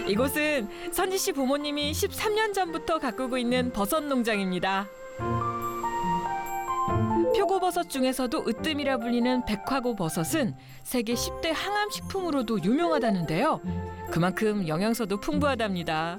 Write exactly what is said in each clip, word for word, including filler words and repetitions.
이곳은 선지 씨 부모님이 십삼 년 전부터 가꾸고 있는 버섯 농장입니다. 표고버섯 중에서도 으뜸이라 불리는 백화고 버섯은 세계 십 대 항암 식품으로도 유명하다는데요. 그만큼 영양소도 풍부하답니다.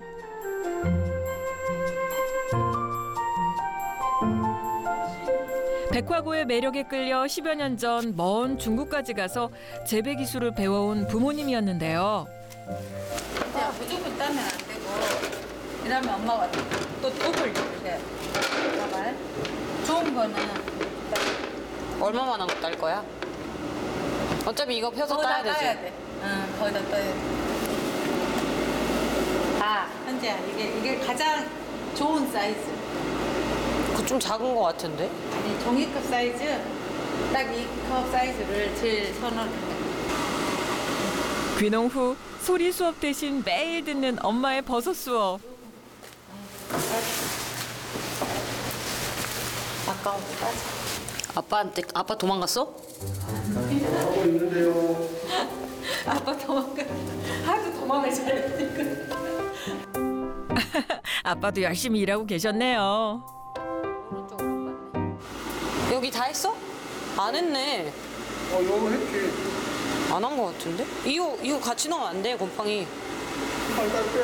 백화고의 매력에 끌려 십여 년 전 먼 중국까지 가서 재배 기술을 배워온 부모님이었는데요. 야, 무조건 따면 안 되고 이러면 엄마가 또 톱을 이렇게 봐봐. 좋은 거는 얼마만한 거 딸 거야? 어차피 이거 펴서 따야 거기다 따야 되지. 돼. 응, 거기다 따야 돼. 아, 현재야, 이게 이게 가장 좋은 사이즈. 그거 좀 작은 거 같은데? 아니, 종이컵 사이즈, 딱 이 컵 사이즈를 제일 선호를 해. 귀농 후 소리 수업 대신 매일 듣는 엄마의 버섯 수업. 아까워, 빠져. 아빠한테 아빠 도망갔어? 하고 있는데요. 아빠 도망가. 하도 도망을 잘했으니까. 아빠도 열심히 일하고 계셨네요. 오른쪽으로 갔네. 여기 다 했어? 안 했네. 어, 요거 했지. 안 한 거 같은데? 이거 이거 같이 넣으면 안 돼, 곰팡이. 살짝 빼.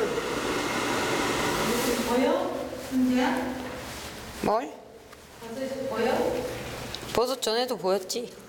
보여? 현재야? 뭘? 버섯이 보여? 버섯 전에도 보였지.